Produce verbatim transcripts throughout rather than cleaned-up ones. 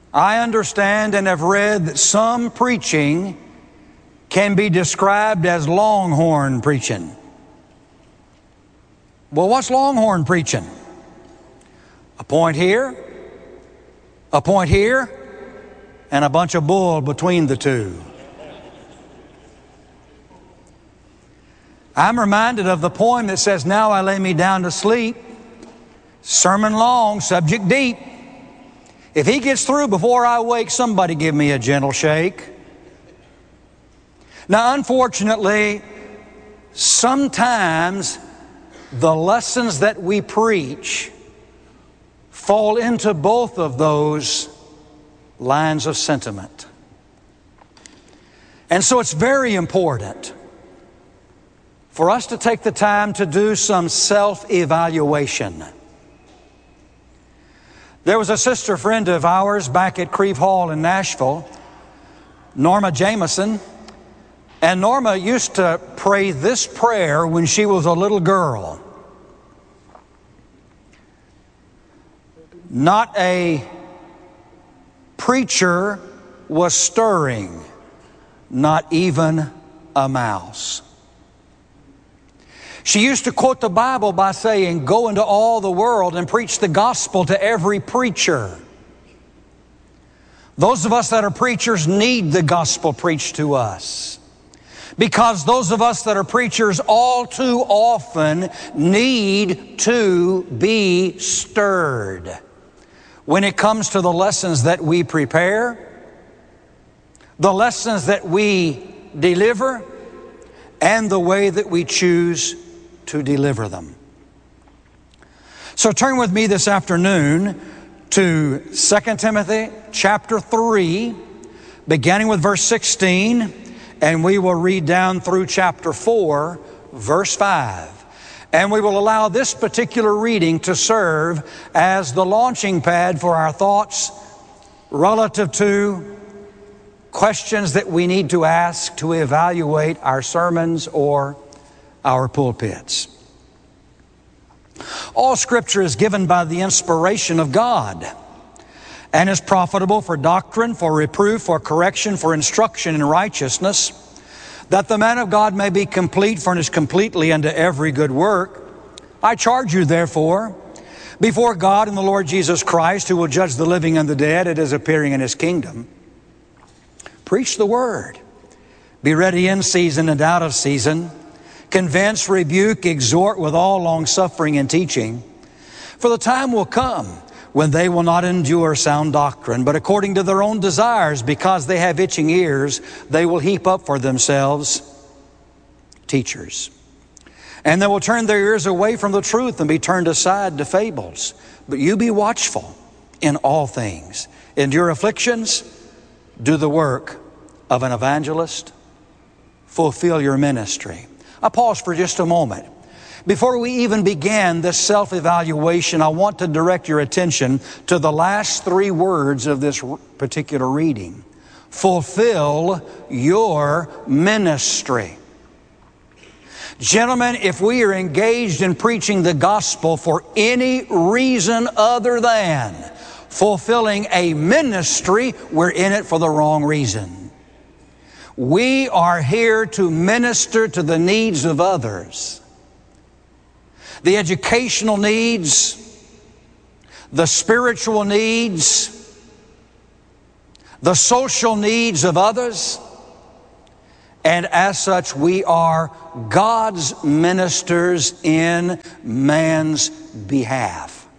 I understand and have read that some preaching can be described as longhorn preaching. Well, what's longhorn preaching? A point here, a point here, and a bunch of bull between the two. I'm reminded of the poem that says, "Now I lay me down to sleep. Sermon long, subject deep. If he gets through before I wake, somebody give me a gentle shake." Now, unfortunately, sometimes the lessons that we preach fall into both of those lines of sentiment. And so it's very important for us to take the time to do some self-evaluation. There was a sister friend of ours back at Creve Hall in Nashville, Norma Jameson, and Norma used to pray this prayer when she was a little girl. Not a preacher was stirring, not even a mouse. She used to quote the Bible by saying, "Go into all the world and preach the gospel to every preacher." Those of us that are preachers need the gospel preached to us, because those of us that are preachers all too often need to be stirred when it comes to the lessons that we prepare, the lessons that we deliver, and the way that we choose to deliver them. So turn with me this afternoon to Second Timothy chapter three, beginning with verse sixteen, and we will read down through chapter four, verse five. And we will allow this particular reading to serve as the launching pad for our thoughts relative to questions that we need to ask to evaluate our sermons or our pulpits. All Scripture is given by the inspiration of God and is profitable for doctrine, for reproof, for correction, for instruction in righteousness, that the man of God may be complete, furnished completely unto every good work. I charge you, therefore, before God and the Lord Jesus Christ, who will judge the living and the dead at his appearing in his kingdom, preach the word. Be ready in season and out of season. Convince, rebuke, exhort with all longsuffering and teaching. For the time will come when they will not endure sound doctrine, but according to their own desires, because they have itching ears, they will heap up for themselves teachers. And they will turn their ears away from the truth and be turned aside to fables. But you be watchful in all things. Endure afflictions. Do the work of an evangelist. Fulfill your ministry. I'll pause for just a moment. Before we even begin this self-evaluation, I want to direct your attention to the last three words of this particular reading. Fulfill your ministry. Gentlemen, if we are engaged in preaching the gospel for any reason other than fulfilling a ministry, we're in it for the wrong reason. We are here to minister to the needs of others. The educational needs, the spiritual needs, the social needs of others. And as such, we are God's ministers in man's behalf.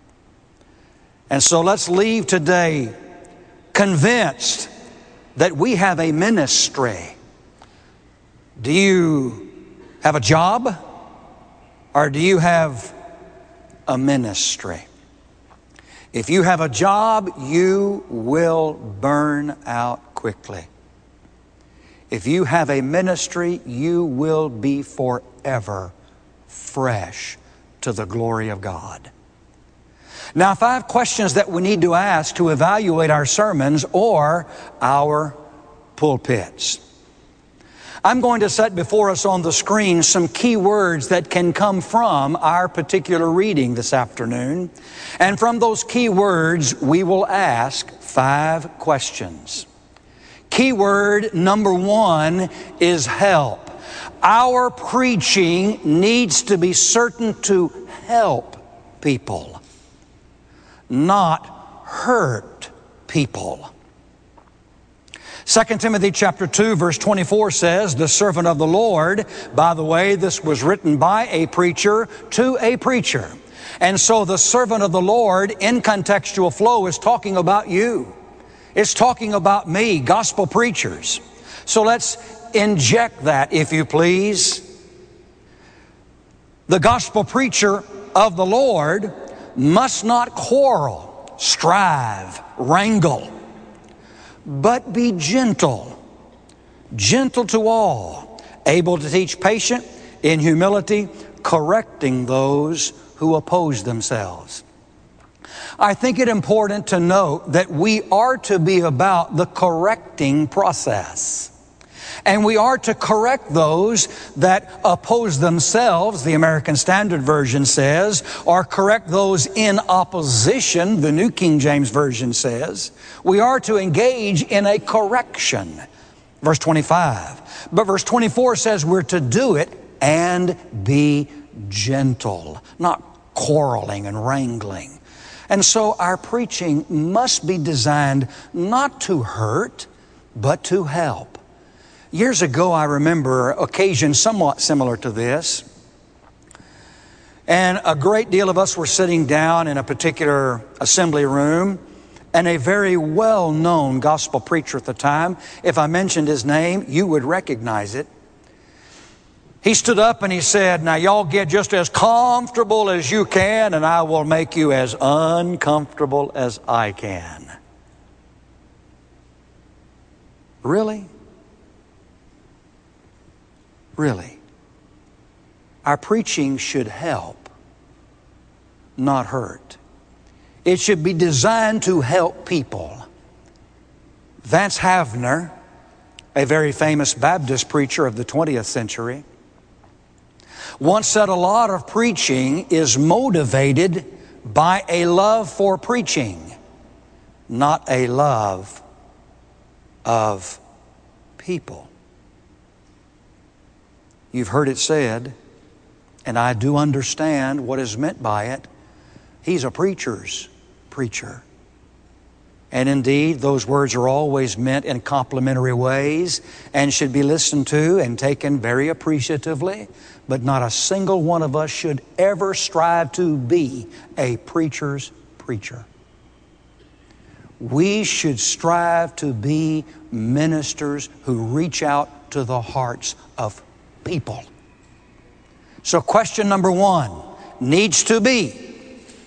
And so let's leave today convinced that we have a ministry. Do you have a job, or do you have a ministry? If you have a job, you will burn out quickly. If you have a ministry, you will be forever fresh to the glory of God. Now, five questions that we need to ask to evaluate our sermons or our pulpits. I'm going to set before us on the screen some key words that can come from our particular reading this afternoon. And from those key words, we will ask five questions. Key word number one is help. Our preaching needs to be certain to help people, not hurt people. Second Timothy chapter two verse twenty-four says, the servant of the Lord, by the way, this was written by a preacher to a preacher. And so the servant of the Lord in contextual flow is talking about you. It's talking about me, gospel preachers. So let's inject that, if you please. The gospel preacher of the Lord must not quarrel, strive, wrangle, but be gentle, gentle to all, able to teach patient, in humility, correcting those who oppose themselves. I think it important to note that we are to be about the correcting process. And we are to correct those that oppose themselves, the American Standard Version says, or correct those in opposition, the New King James Version says. We are to engage in a correction, verse twenty-five. But verse twenty-four says we're to do it and be gentle, not quarreling and wrangling. And so our preaching must be designed not to hurt, but to help. Years ago, I remember occasion somewhat similar to this. And a great deal of us were sitting down in a particular assembly room, and a very well-known gospel preacher at the time, if I mentioned his name, you would recognize it. He stood up and he said, now y'all get just as comfortable as you can, and I will make you as uncomfortable as I can. Really? Really? Our preaching should help, not hurt. It should be designed to help people. Vance Havner, a very famous Baptist preacher of the twentieth century, once said a lot of preaching is motivated by a love for preaching, not a love of people. You've heard it said, and I do understand what is meant by it. He's a preacher's preacher. And indeed, those words are always meant in complimentary ways and should be listened to and taken very appreciatively. But not a single one of us should ever strive to be a preacher's preacher. We should strive to be ministers who reach out to the hearts of people. So question number one needs to be,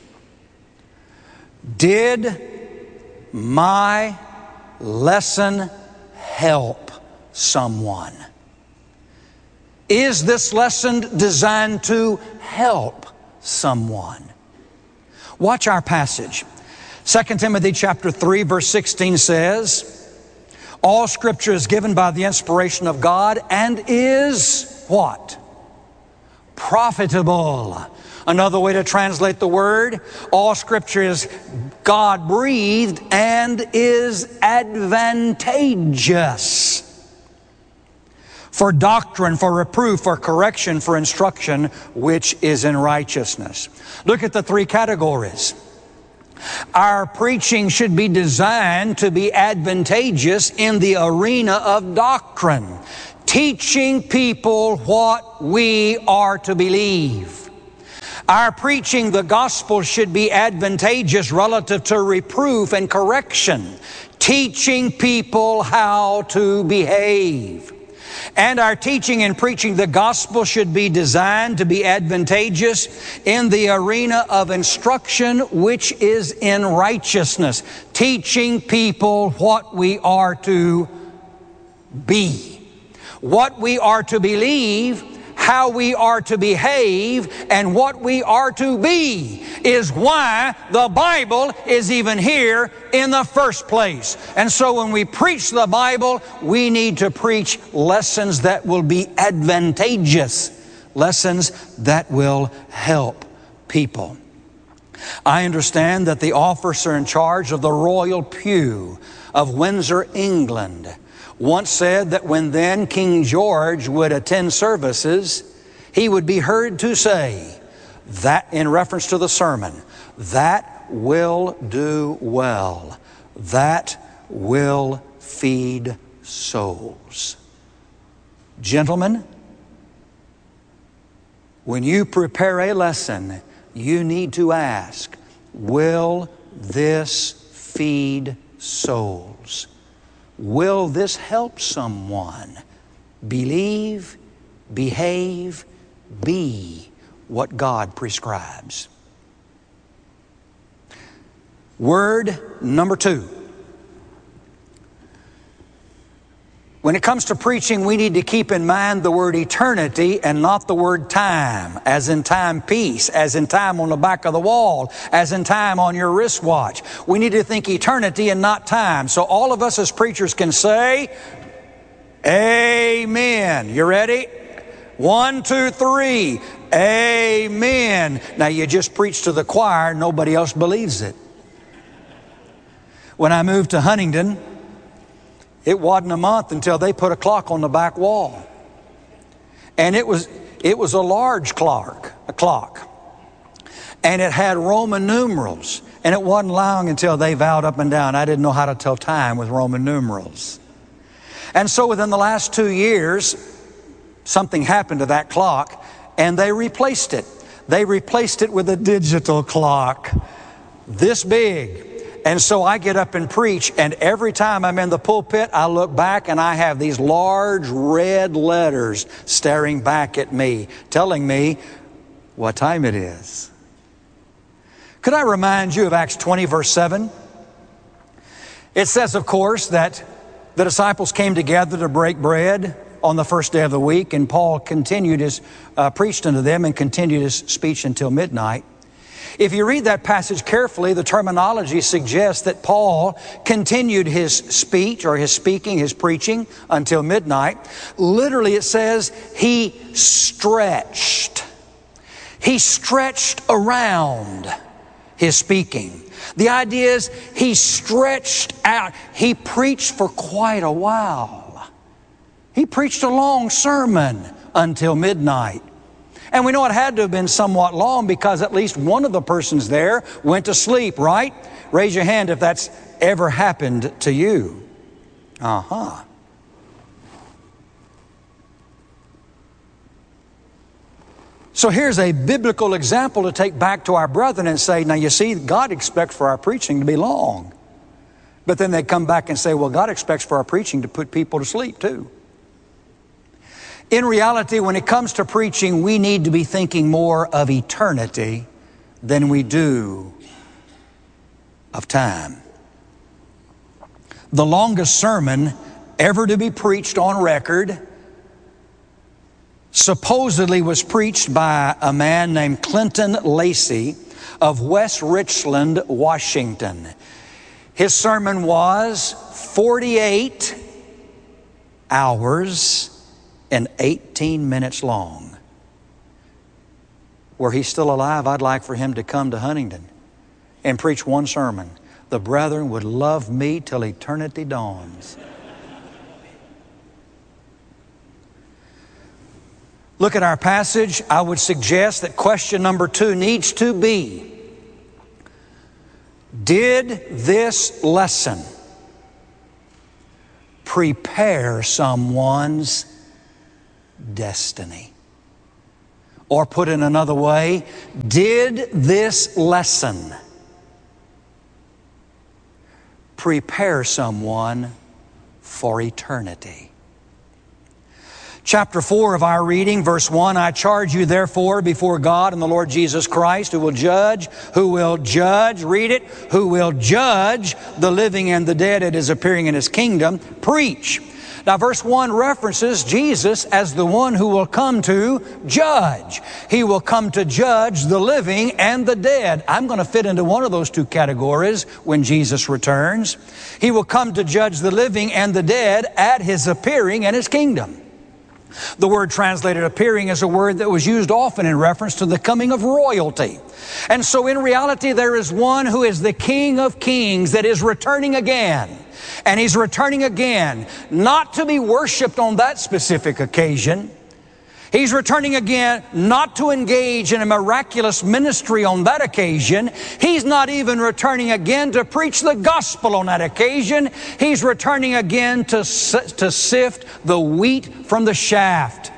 did my lesson help someone? Is this lesson designed to help someone? Watch our passage. Second Timothy chapter three verse sixteen says, all Scripture is given by the inspiration of God and is what? Profitable. Another way to translate the word, all Scripture is God-breathed and is advantageous for doctrine, for reproof, for correction, for instruction, which is in righteousness. Look at the three categories. Our preaching should be designed to be advantageous in the arena of doctrine, teaching people what we are to believe. Our preaching the gospel should be advantageous relative to reproof and correction, teaching people how to behave. And our teaching and preaching the gospel should be designed to be advantageous in the arena of instruction, which is in righteousness, teaching people what we are to be, what we are to believe, how we are to behave and what we are to be is why the Bible is even here in the first place. And so when we preach the Bible, we need to preach lessons that will be advantageous, lessons that will help people. I understand that the officer in charge of the Royal Pew of Windsor, England, once said that when then King George would attend services, he would be heard to say, that in reference to the sermon, that will do well, that will feed souls. Gentlemen, when you prepare a lesson, you need to ask, will this feed souls? Will this help someone believe, behave, be what God prescribes? Word number two. When it comes to preaching, we need to keep in mind the word eternity and not the word time, as in timepiece, as in time on the back of the wall, as in time on your wristwatch. We need to think eternity and not time. So all of us as preachers can say, amen. You ready? One, two, three. Amen. Now you just preach to the choir, nobody else believes it. When I moved to Huntington, it wasn't a month until they put a clock on the back wall. And it was it was a large clock, a clock. And it had Roman numerals. And it wasn't long until they vowed up and down, I didn't know how to tell time with Roman numerals. And so within the last two years, something happened to that clock, and they replaced it. They replaced it with a digital clock, this big. And so I get up and preach, and every time I'm in the pulpit, I look back and I have these large red letters staring back at me, telling me what time it is. Could I remind you of Acts twenty, verse seven? It says, of course, that the disciples came together to break bread on the first day of the week, and Paul continued his, uh, preached unto them and continued his speech until midnight. If you read that passage carefully, the terminology suggests that Paul continued his speech or his speaking, his preaching until midnight. Literally it says he stretched. He stretched around his speaking. The idea is he stretched out. He preached for quite a while. He preached a long sermon until midnight. And we know it had to have been somewhat long because at least one of the persons there went to sleep, right? Raise your hand if that's ever happened to you. Uh-huh. So here's a biblical example to take back to our brethren and say, now you see, God expects for our preaching to be long. But then they come back and say, well, God expects for our preaching to put people to sleep too. In reality, when it comes to preaching, we need to be thinking more of eternity than we do of time. The longest sermon ever to be preached on record supposedly was preached by a man named Clinton Lacey of West Richland, Washington. His sermon was forty-eight hours and eighteen minutes long. Were he still alive, I'd like for him to come to Huntington and preach one sermon. The brethren would love me till eternity dawns. Look at our passage. I would suggest that question number two needs to be, did this lesson prepare someone's destiny? Or put in another way, did this lesson prepare someone for eternity? Chapter four of our reading, verse one, I charge you therefore before God and the Lord Jesus Christ, who will judge, who will judge, read it, who will judge the living and the dead at his appearing in his kingdom, preach. Now, verse one references Jesus as the one who will come to judge. He will come to judge the living and the dead. I'm going to fit into one of those two categories when Jesus returns. He will come to judge the living and the dead at His appearing and His kingdom. The word translated appearing is a word that was used often in reference to the coming of royalty. And so in reality, there is one who is the King of Kings that is returning again. And He's returning again, not to be worshiped on that specific occasion. He's returning again not to engage in a miraculous ministry on that occasion. He's not even returning again to preach the gospel on that occasion. He's returning again to, to sift the wheat from the shaft,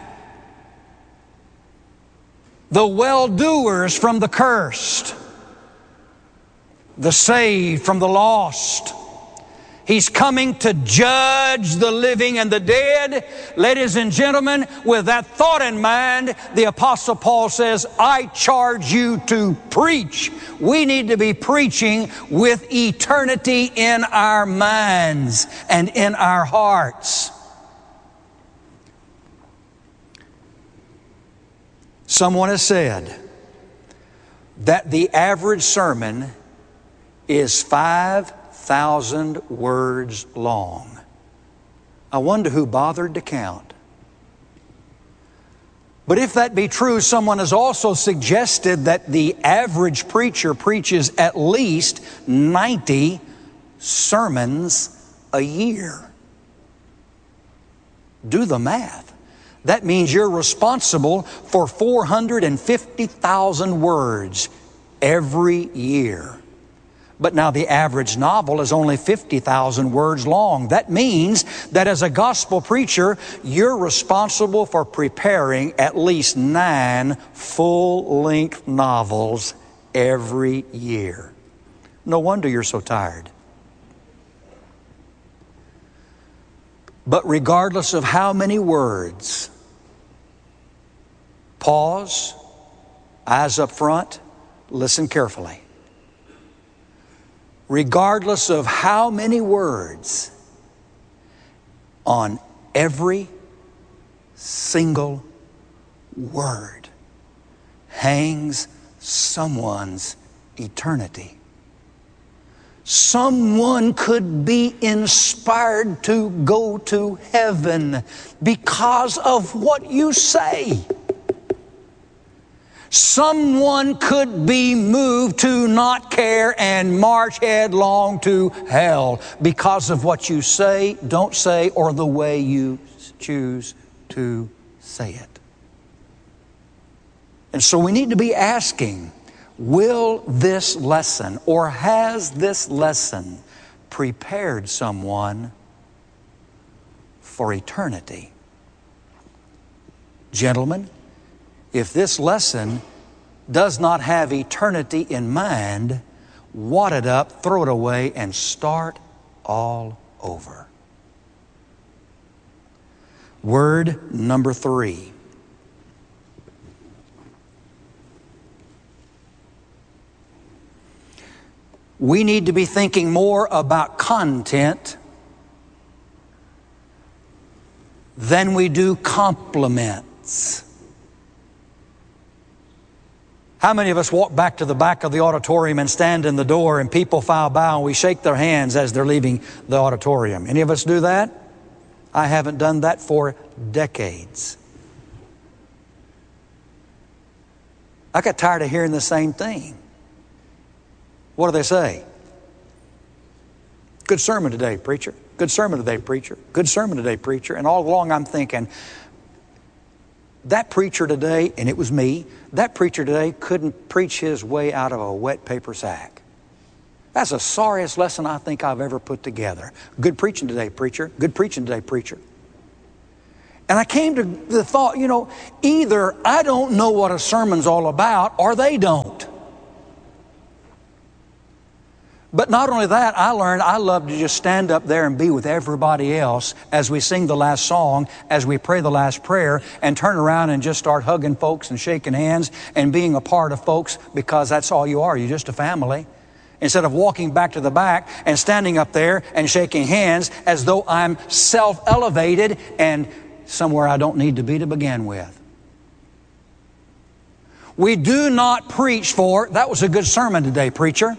the well-doers from the cursed, the saved from the lost. He's coming to judge the living and the dead. Ladies and gentlemen, with that thought in mind, the Apostle Paul says, I charge you to preach. We need to be preaching with eternity in our minds and in our hearts. Someone has said that the average sermon is five thousand words long. I wonder who bothered to count. But if that be true, someone has also suggested that the average preacher preaches at least ninety sermons a year. Do the math. That means you're responsible for four hundred fifty thousand words every year. But now the average novel is only fifty thousand words long. That means that as a gospel preacher, you're responsible for preparing at least nine full-length novels every year. No wonder you're so tired. But regardless of how many words, pause, eyes up front, listen carefully. Regardless of how many words, on every single word hangs someone's eternity. Someone could be inspired to go to heaven because of what you say. Someone could be moved to not care and march headlong to hell because of what you say, don't say, or the way you choose to say it. And so we need to be asking, will this lesson, or has this lesson prepared someone for eternity? Gentlemen, if this lesson does not have eternity in mind, wad it up, throw it away, and start all over. Word number three. We need to be thinking more about content than we do compliments. How many of us walk back to the back of the auditorium and stand in the door and people file by and we shake their hands as they're leaving the auditorium? Any of us do that? I haven't done that for decades. I got tired of hearing the same thing. What do they say? Good sermon today, preacher. Good sermon today, preacher. Good sermon today, preacher. And all along I'm thinking, that preacher today, and it was me, that preacher today couldn't preach his way out of a wet paper sack. That's the sorriest lesson I think I've ever put together. Good preaching today, preacher. Good preaching today, preacher. And I came to the thought, you know, either I don't know what a sermon's all about or they don't. But not only that, I learned I love to just stand up there and be with everybody else as we sing the last song, as we pray the last prayer, and turn around and just start hugging folks and shaking hands and being a part of folks, because that's all you are. You're just a family. instead of walking back to the back and standing up there and shaking hands as though I'm self-elevated and somewhere I don't need to be to begin with. We do not preach for, that was a good sermon today, preacher.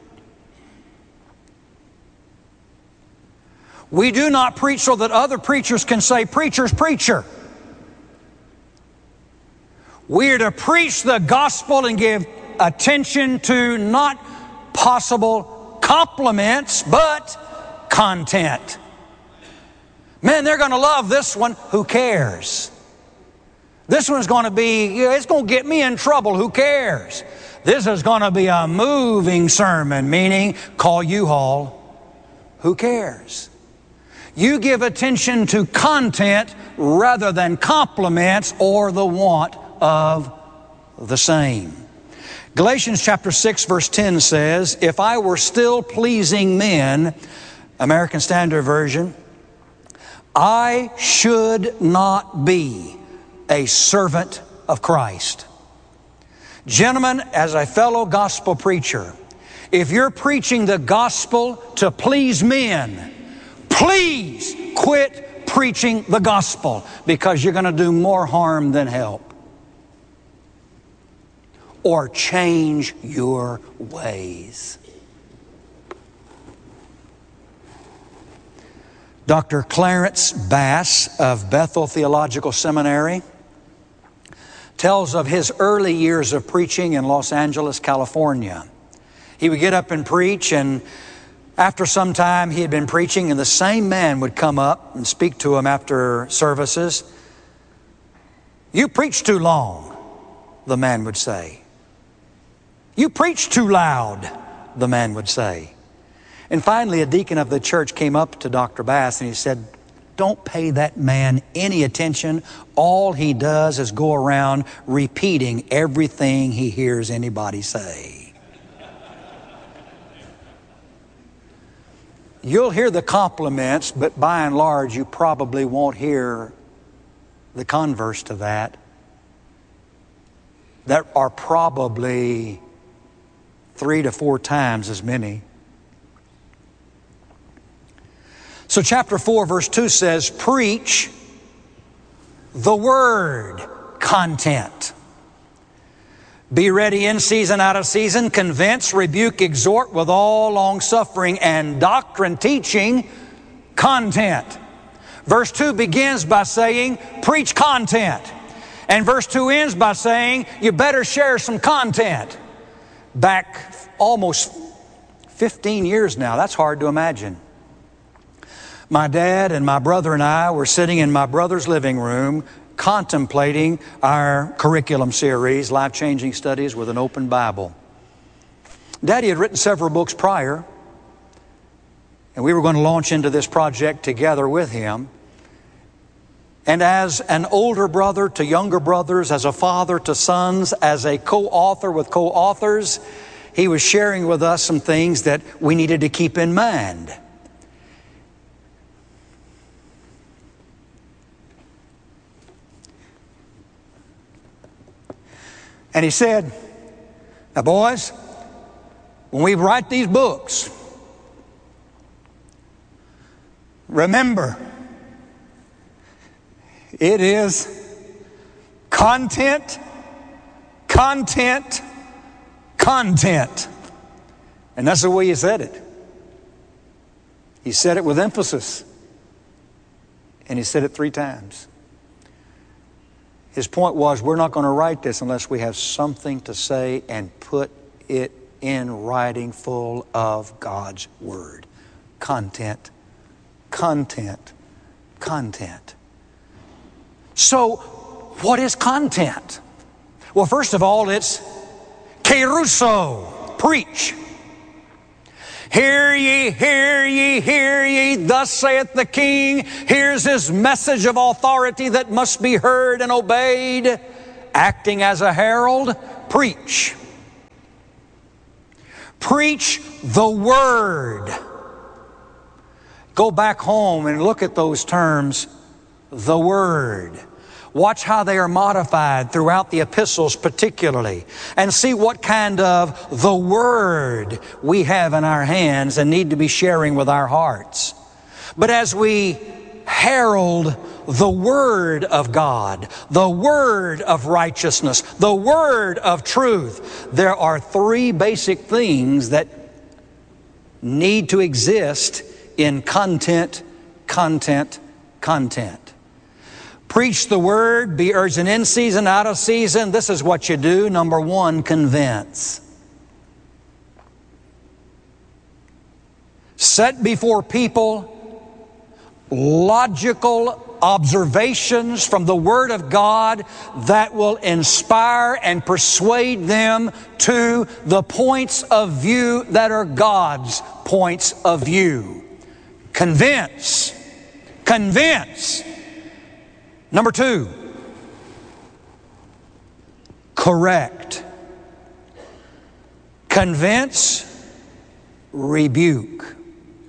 We do not preach so that other preachers can say, preacher's preacher. We are to preach the gospel and give attention to not possible compliments, but content. Man, they're going to love this one. Who cares? This one's going to be, it's going to get me in trouble. Who cares? This is going to be a moving sermon, meaning call U-Haul. Who cares? You give attention to content rather than compliments or the want of the same. Galatians chapter six verse ten says, if I were still pleasing men, American Standard Version, I should not be a servant of Christ. Gentlemen, as a fellow gospel preacher, if you're preaching the gospel to please men, please quit preaching the gospel, because you're going to do more harm than help. Or change your ways. Doctor Clarence Bass of Bethel Theological Seminary tells of his early years of preaching in Los Angeles, California. He would get up and preach, and after some time he had been preaching, and the same man would come up and speak to him after services. You preach too long, the man would say. You preach too loud, the man would say. And finally, a deacon of the church came up to Doctor Bass and he said, don't pay that man any attention. All he does is go around repeating everything he hears anybody say. You'll hear the compliments, but by and large, you probably won't hear the converse to that. That are probably three to four times as many. So chapter four verse two says, preach the word, content. Be ready in season, out of season, convince, rebuke, exhort with all long suffering and doctrine, teaching, content. Verse two begins by saying, preach content. And verse two ends by saying, you better share some content. Back almost fifteen years now, that's hard to imagine. My dad and my brother and I were sitting in my brother's living room contemplating our curriculum series, Life-Changing Studies with an Open Bible. Daddy had written several books prior, and we were going to launch into this project together with him. And as an older brother to younger brothers, as a father to sons, as a co-author with co-authors, he was sharing with us some things that we needed to keep in mind. And he said, now boys, when we write these books, remember, it is content, content, content. And that's the way he said it. He said it with emphasis. And he said it three times. His point was, we're not going to write this unless we have something to say and put it in writing full of God's Word. Content, content, content. So, what is content? Well, first of all, it's kerusso, preach. Hear ye, hear ye, hear ye, thus saith the King. Here's his message of authority that must be heard and obeyed. Acting as a herald, preach. Preach the Word. Go back home and look at those terms, the Word. Watch how they are modified throughout the epistles particularly, and see what kind of the Word we have in our hands and need to be sharing with our hearts. But as we herald the Word of God, the Word of righteousness, the Word of truth, there are three basic things that need to exist in content, content, content. Preach the Word, be urgent in season, out of season. This is what you do. Number one, convince. Set before people logical observations from the Word of God that will inspire and persuade them to the points of view that are God's points of view. Convince. Convince. Number two, correct. Convince, rebuke.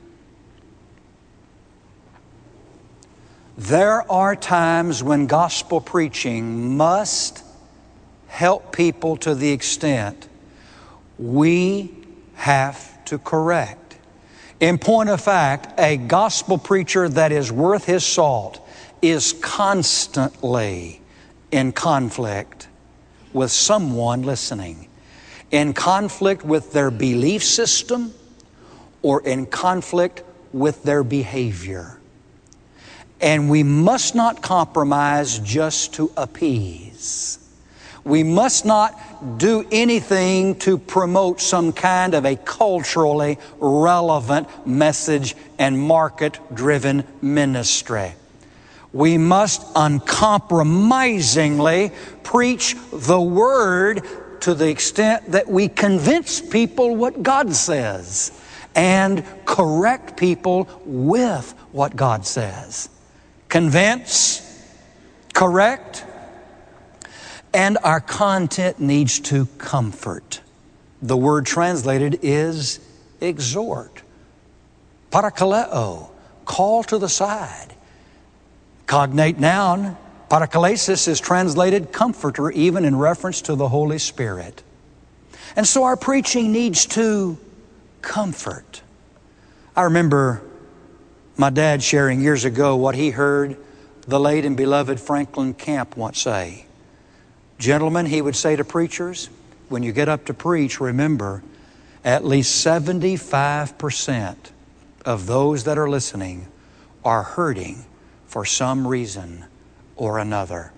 There are times when gospel preaching must help people to the extent we have to correct. In point of fact, a gospel preacher that is worth his salt is constantly in conflict with someone listening, in conflict with their belief system or in conflict with their behavior. And we must not compromise just to appease. We must not do anything to promote some kind of a culturally relevant message and market-driven ministry. We must uncompromisingly preach the Word to the extent that we convince people what God says and correct people with what God says. Convince, correct, and our content needs to comfort. The word translated is exhort. Parakaleo, call to the side. Cognate noun, parakalesis, is translated comforter, even in reference to the Holy Spirit. And so our preaching needs to comfort. I remember my dad sharing years ago what he heard the late and beloved Franklin Camp once say. Gentlemen, he would say to preachers, when you get up to preach, remember, at least seventy-five percent of those that are listening are hurting for some reason or another.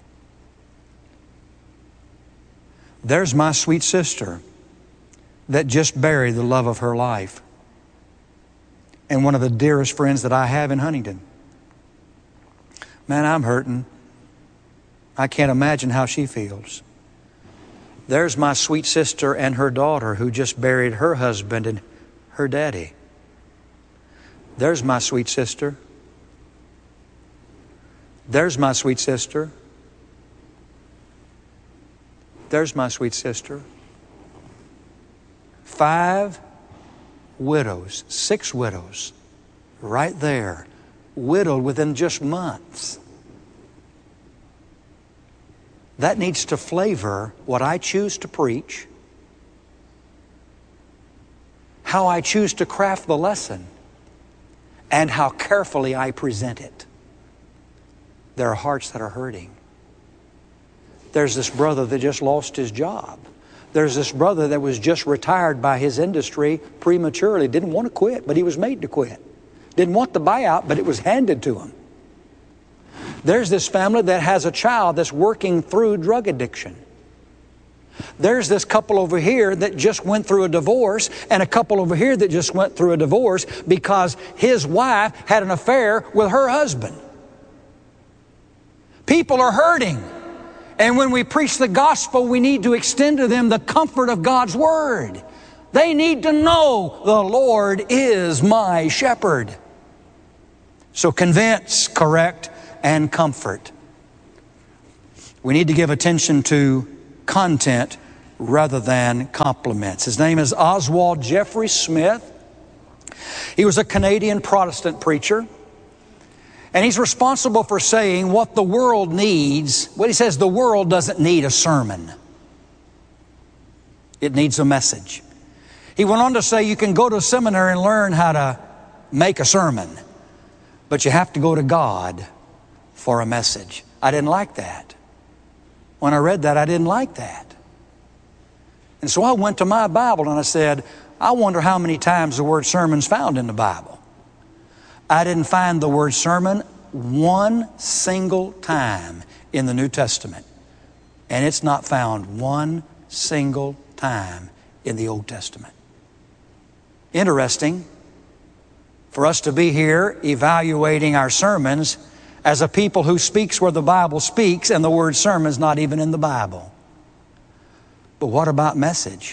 There's my sweet sister that just buried the love of her life and one of the dearest friends that I have in Huntington. Man, I'm hurting. I can't imagine how she feels. There's my sweet sister and her daughter who just buried her husband and her daddy. There's my sweet sister. There's my sweet sister. There's my sweet sister. Five widows, six widows, right there, widowed within just months. That needs to flavor what I choose to preach, how I choose to craft the lesson, and how carefully I present it. There are hearts that are hurting. There's this brother that just lost his job. There's this brother that was just retired by his industry prematurely. Didn't want to quit, but he was made to quit. Didn't want the buyout, but it was handed to him. There's this family that has a child that's working through drug addiction. There's this couple over here that just went through a divorce, and a couple over here that just went through a divorce because his wife had an affair with her husband. People are hurting. And when we preach the gospel, we need to extend to them the comfort of God's Word. They need to know the Lord is my shepherd. So convince, correct, and comfort. We need to give attention to content rather than compliments. His name is Oswald Jeffrey Smith. He was a Canadian Protestant preacher. And he's responsible for saying what the world needs. What he says, the world doesn't need a sermon. It needs a message. He went on to say you can go to a seminary and learn how to make a sermon, but you have to go to God for a message. I didn't like that. When I read that, I didn't like that. And so I went to my Bible and I said, I wonder how many times the word sermon's found in the Bible. I didn't find the word sermon one single time in the New Testament. And it's not found one single time in the Old Testament. Interesting for us to be here evaluating our sermons as a people who speaks where the Bible speaks, and the word sermon is not even in the Bible. But what about message?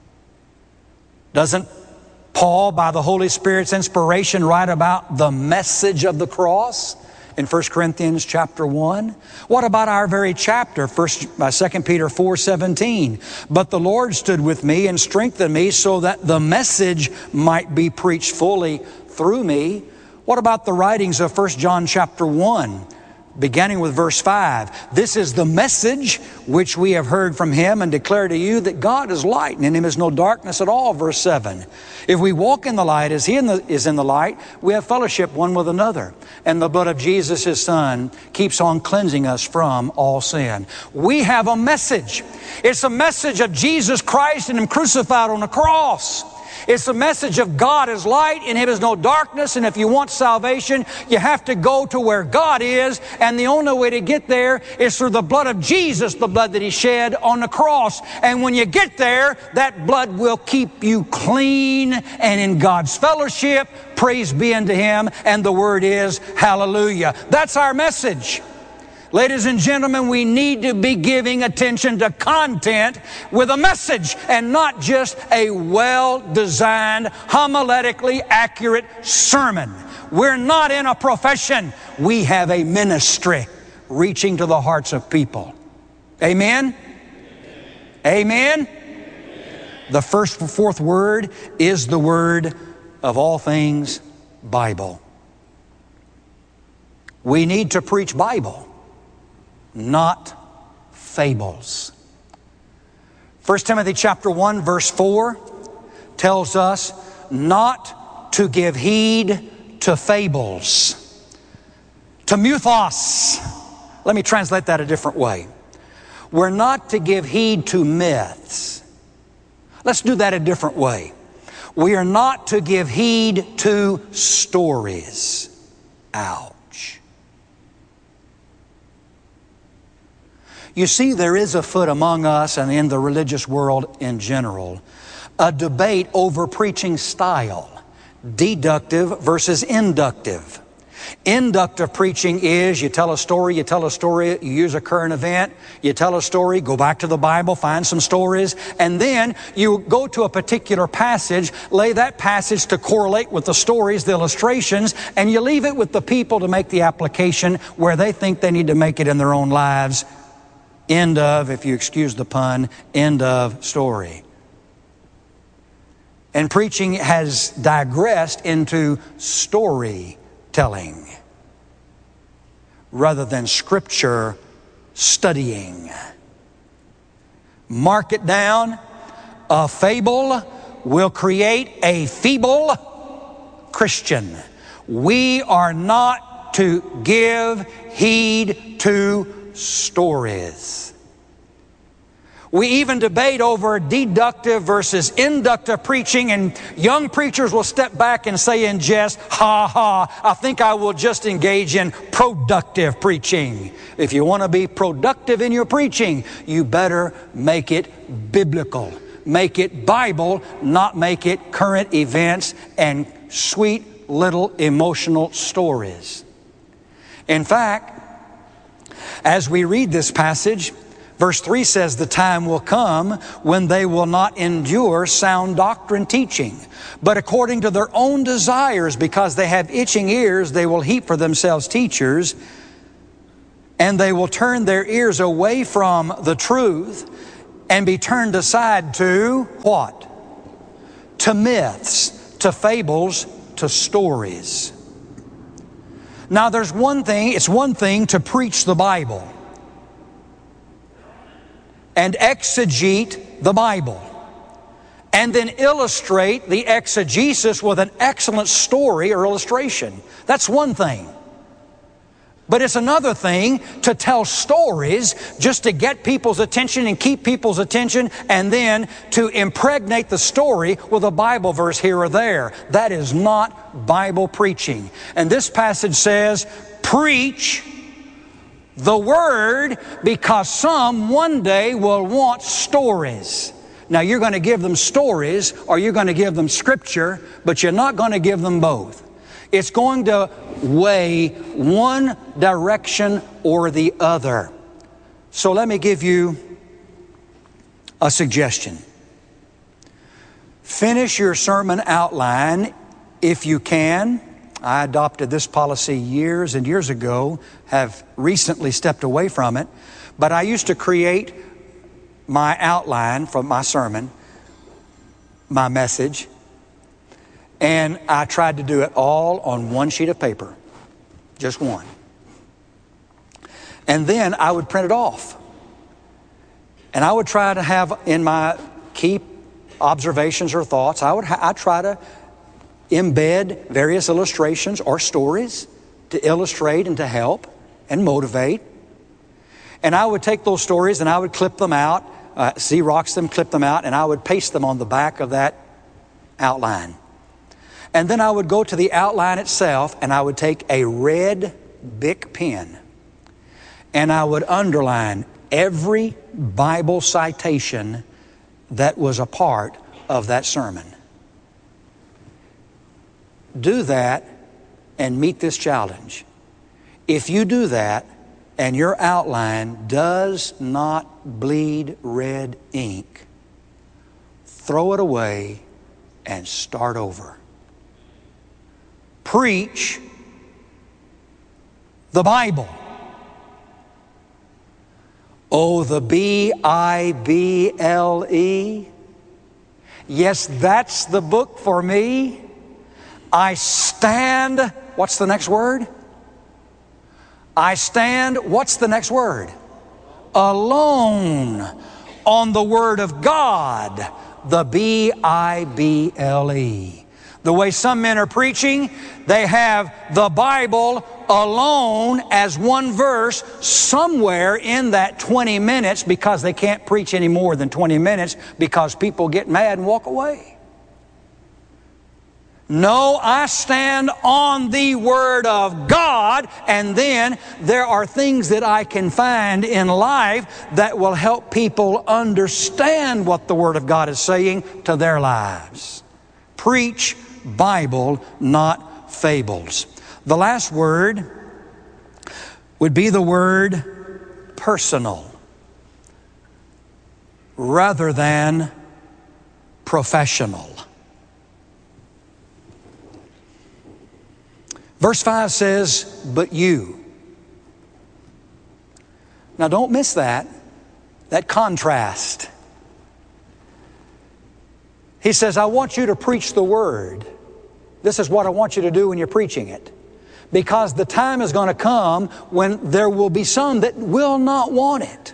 Doesn't Paul, by the Holy Spirit's inspiration, write about the message of the cross in First Corinthians chapter one? What about our very chapter, First, Second Peter four seventeen? But the Lord stood with me and strengthened me so that the message might be preached fully through me. What about the writings of First John chapter one? Beginning with verse five, this is the message which we have heard from him and declare to you that God is light and in him is no darkness at all. Verse seven, if we walk in the light as he in the, is in the light, we have fellowship one with another. And the blood of Jesus, his son, keeps on cleansing us from all sin. We have a message. It's a message of Jesus Christ and him crucified on the cross. It's the message of God is light, in him is no darkness, and if you want salvation, you have to go to where God is, and the only way to get there is through the blood of Jesus, the blood that he shed on the cross. And when you get there, that blood will keep you clean and in God's fellowship. Praise be unto him, and the word is hallelujah. That's our message. Ladies and gentlemen, we need to be giving attention to content with a message and not just a well-designed, homiletically accurate sermon. We're not in a profession. We have a ministry reaching to the hearts of people. Amen? Amen? Amen? The first fourth word is the word of all things, Bible. We need to preach Bible, not fables. First Timothy chapter one verse four tells us not to give heed to fables, to mythos. Let me translate that a different way. We're not to give heed to myths. Let's do that a different way. We are not to give heed to stories. Ouch. You see, there is afoot among us and in the religious world in general a debate over preaching style, deductive versus inductive. Inductive preaching is you tell a story, you tell a story, you use a current event, you tell a story, go back to the Bible, find some stories, and then you go to a particular passage, lay that passage to correlate with the stories, the illustrations, and you leave it with the people to make the application where they think they need to make it in their own lives. End of, if you excuse the pun, end of story. And preaching has digressed into storytelling rather than scripture studying. Mark it down. A fable will create a feeble Christian. We are not to give heed to stories. We even debate over deductive versus inductive preaching, and young preachers will step back and say in jest, ha ha, I think I will just engage in productive preaching. If you want to be productive in your preaching, you better make it biblical. Make it Bible, not make it current events and sweet little emotional stories. In fact, as we read this passage, verse three says, the time will come when they will not endure sound doctrine teaching, but according to their own desires, because they have itching ears, they will heap for themselves teachers, and they will turn their ears away from the truth and be turned aside to what? To myths, to fables, to stories. Now there's one thing, it's one thing to preach the Bible and exegete the Bible and then illustrate the exegesis with an excellent story or illustration. That's one thing. But it's another thing to tell stories just to get people's attention and keep people's attention, and then to impregnate the story with a Bible verse here or there. That is not Bible preaching. And this passage says, preach the Word, because some one day will want stories. Now you're going to give them stories or you're going to give them Scripture, but you're not going to give them both. It's going to weigh one direction or the other. So let me give you a suggestion. Finish your sermon outline if you can. I adopted this policy years and years ago, have recently stepped away from it. But I used to create my outline from my sermon, my message, and I tried to do it all on one sheet of paper, just one. And then I would print it off. And I would try to have in my key observations or thoughts, I would ha- I try to embed various illustrations or stories to illustrate and to help and motivate. And I would take those stories and I would clip them out, uh, Xerox them, clip them out, and I would paste them on the back of that outline. And then I would go to the outline itself and I would take a red Bic pen and I would underline every Bible citation that was a part of that sermon. Do that and meet this challenge. If you do that and your outline does not bleed red ink, throw it away and start over. Preach the Bible. Oh, the B I B L E. Yes, that's the book for me. I stand, what's the next word? I stand, what's the next word? Alone on the Word of God, the B I B L E. The way some men are preaching, they have the Bible alone as one verse somewhere in that twenty minutes, because they can't preach any more than twenty minutes because people get mad and walk away. No, I stand on the Word of God, and then there are things that I can find in life that will help people understand what the Word of God is saying to their lives. Preach Bible, not fables. The last word would be the word personal rather than professional. Verse five says, but you. Now don't miss that, that contrast. He says, I want you to preach the Word. This is what I want you to do when you're preaching it. Because the time is going to come when there will be some that will not want it.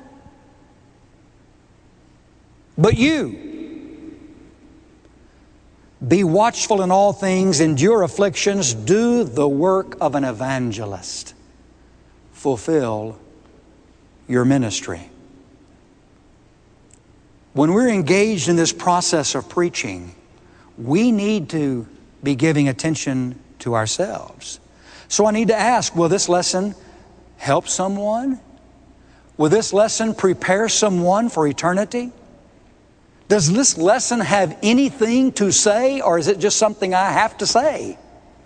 But you, be watchful in all things, endure afflictions, do the work of an evangelist. Fulfill your ministry. When we're engaged in this process of preaching, we need to be giving attention to ourselves. So I need to ask, will this lesson help someone? Will this lesson prepare someone for eternity? Does this lesson have anything to say, or is it just something I have to say?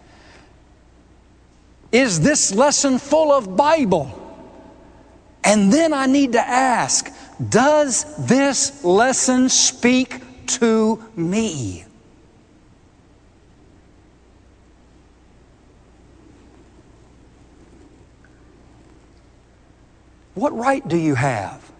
Is this lesson full of Bible? And then I need to ask, does this lesson speak to me? What right do you have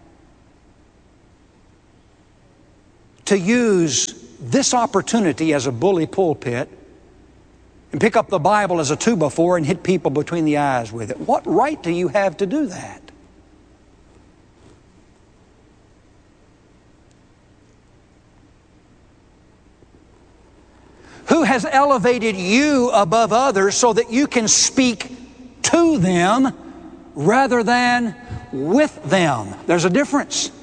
to use this opportunity as a bully pulpit and pick up the Bible as a two by four and hit people between the eyes with it. What right do you have to do that? Who has elevated you above others so that you can speak to them rather than with them? There's a difference.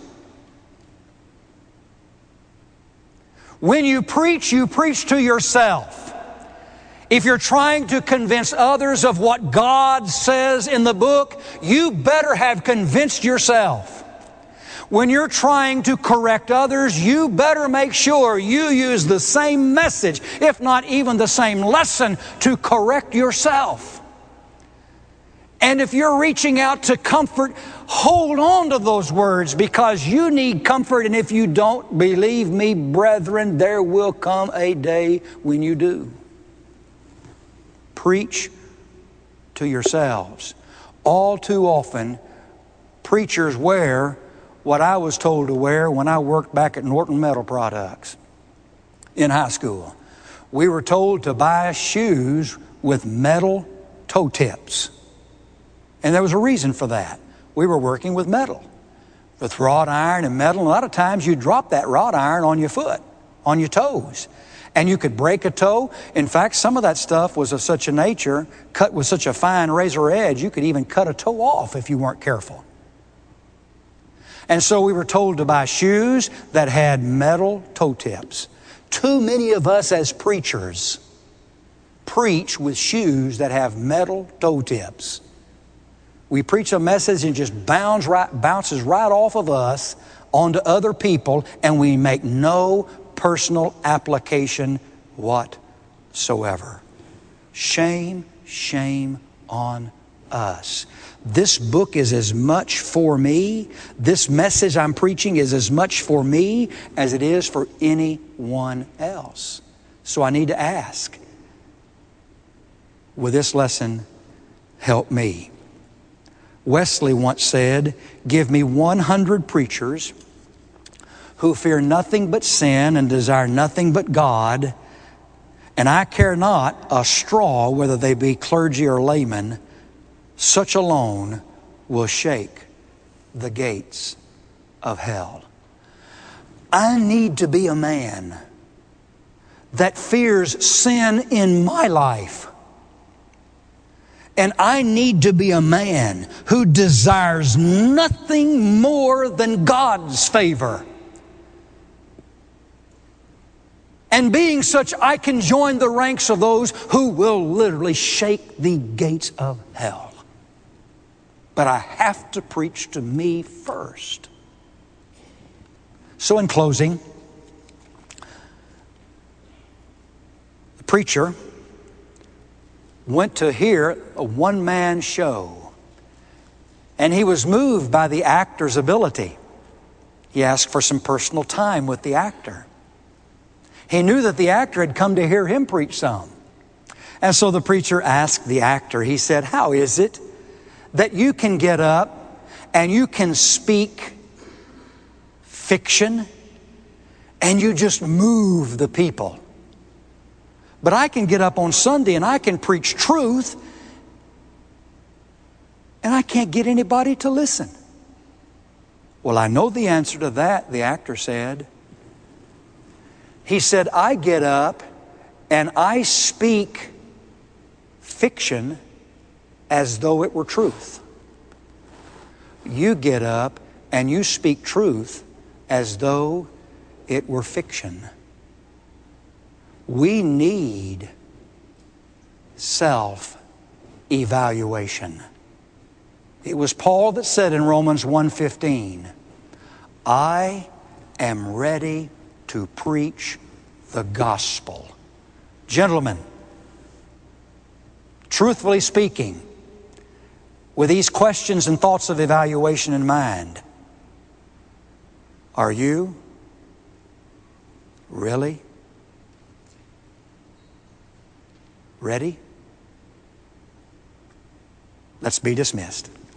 When you preach, you preach to yourself. If you're trying to convince others of what God says in the book, you better have convinced yourself. When you're trying to correct others, you better make sure you use the same message, if not even the same lesson, to correct yourself. And if you're reaching out to comfort, hold on to those words because you need comfort. And if you don't, believe me, brethren, there will come a day when you do. Preach to yourselves. All too often, preachers wear what I was told to wear when I worked back at Norton Metal Products in high school. We were told to buy shoes with metal toe tips. And there was a reason for that. We were working with metal, with wrought iron and metal. A lot of times you drop that wrought iron on your foot, on your toes. And you could break a toe. In fact, some of that stuff was of such a nature, cut with such a fine razor edge, you could even cut a toe off if you weren't careful. And so we were told to buy shoes that had metal toe tips. Too many of us as preachers preach with shoes that have metal toe tips. We preach a message and it just bounce right, bounces right off of us onto other people, and we make no personal application whatsoever. Shame, shame on us. This book is as much for me, this message I'm preaching is as much for me as it is for anyone else. So I need to ask, will this lesson help me? Wesley once said, give me one hundred preachers who fear nothing but sin and desire nothing but God, and I care not a straw whether they be clergy or laymen, such alone will shake the gates of hell. I need to be a man that fears sin in my life. And I need to be a man who desires nothing more than God's favor. And being such, I can join the ranks of those who will literally shake the gates of hell. But I have to preach to me first. So in closing, the preacher went to hear a one-man show, and he was moved by the actor's ability. He asked for some personal time with the actor. He knew that the actor had come to hear him preach some. And so the preacher asked the actor, he said, how is it that you can get up and you can speak fiction and you just move the people? But I can get up on Sunday and I can preach truth and I can't get anybody to listen. Well, I know the answer to that, the actor said. He said, I get up and I speak fiction as though it were truth. You get up and you speak truth as though it were fiction. We need self-evaluation. It was Paul that said in Romans one fifteen, I am ready to preach the gospel. Gentlemen, truthfully speaking, with these questions and thoughts of evaluation in mind, are you really ready? Let's be dismissed.